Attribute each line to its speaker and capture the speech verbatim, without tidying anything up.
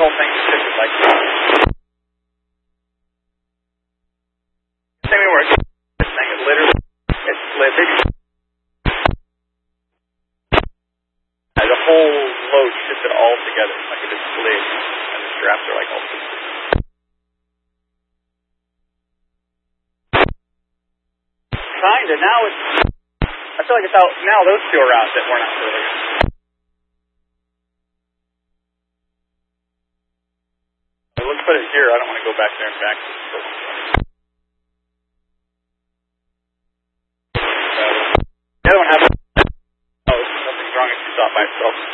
Speaker 1: whole thing is shifted like this. Same way where this thing is literally, it's big. The whole load shifted all together, like it just slid, and the straps are like all twisted. Kinda, now it's, I feel like it's out, now those two are out that weren't out earlier. So let's put it here, I don't want to go back there and back. The other one has, oh, nothing's wrong, it's just off by itself.